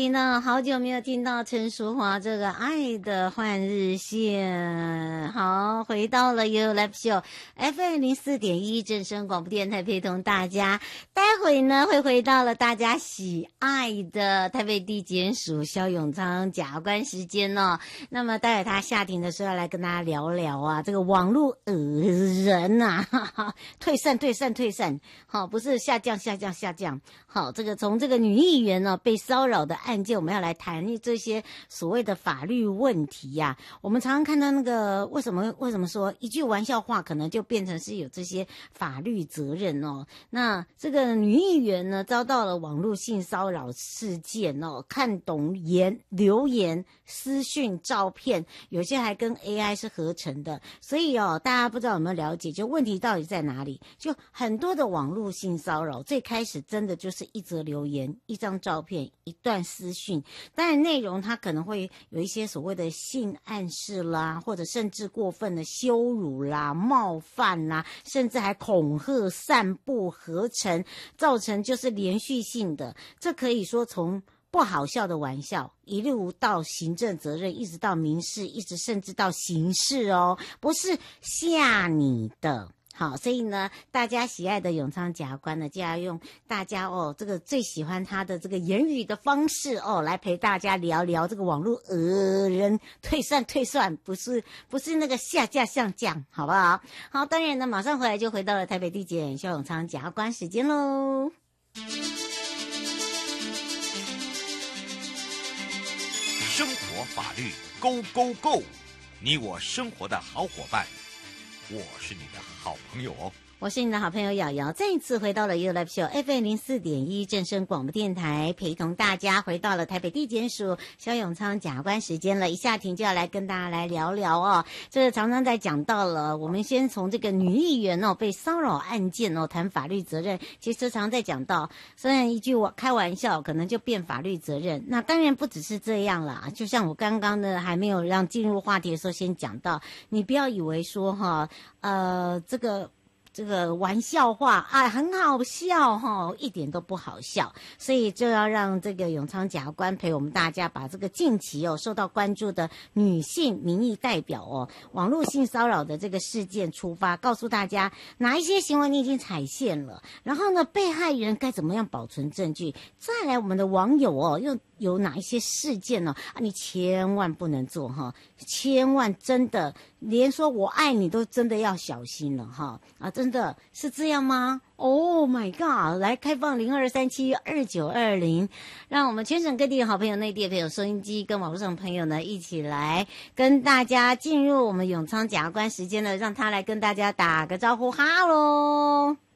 听到好久没有听到陈淑华这个爱的换日线，好，回到了 You Live Show FM04.1正声广播电台，陪同大家。待会呢会回到了大家喜爱的台北地检署萧永昌检察官时间哦。那么待会他下庭的时候要来跟大家聊聊啊，这个网络人啊，哈哈，退散，好，不是下降，好，这个从这个女议员呢被骚扰的案件，我们要来谈这些所谓的法律问题呀。我们常常看到那个为什么说一句玩笑话，可能就变成是有这些法律责任哦。那这个女议员呢，遭到了网络性骚扰事件哦，看懂留言、私讯、照片，有些还跟 AI 是合成的，所以哦，大家不知道有没有了解，就问题到底在哪里？就很多的网络性骚扰，最开始真的就是一则留言、一张照片、一段私讯，当然内容它可能会有一些所谓的性暗示啦，或者甚至过分的羞辱啦、冒犯啦，甚至还恐吓、散布、合成，造成就是连续性的。这可以说从不好笑的玩笑，一路到行政责任，一直到民事，一直甚至到刑事哦，不是吓你的。好，所以呢，大家喜爱的永昌检察官呢，就要用大家这个最喜欢他的这个言语的方式来陪大家聊聊这个网络人退散，不是那个下架上降，好不好？好，当然呢，马上回来就回到了台北地检萧永昌检察官时间喽。 生活法律 Go Go Go， 你我生活的好伙伴，我是你的好朋友哦。 我是你的好朋友瑶瑶，再一次回到了 You Live Show FM04.1正声广播电台，陪同大家回到了台北地检署萧永昌检察官时间了。一下庭就要来跟大家来聊聊哦。这个常常在讲到了，我们先从这个女议员被骚扰案件谈法律责任。其实常在讲到，虽然一句开玩笑，可能就变法律责任。那当然不只是这样啦，就像我刚刚呢还没有让进入话题的时候，先讲到，你不要以为说这个玩笑话啊，很好笑哈，一点都不好笑，所以就要让这个永昌检察官陪我们大家把这个近期受到关注的女性民意代表网络性骚扰的这个事件出发，告诉大家哪一些行为你已经踩线了，然后呢，被害人该怎么样保存证据，再来我们的网友又有哪一些事件呢？你千万不能做哈，千万真的连说我爱你都真的要小心了哈真的是这样吗？Oh my god！ 来开放02372920，让我们全省各地的好朋友、内地的朋友、收音机跟网络上的朋友呢，一起来跟大家进入我们永昌检察官时间呢，让他来跟大家打个招呼，哈喽。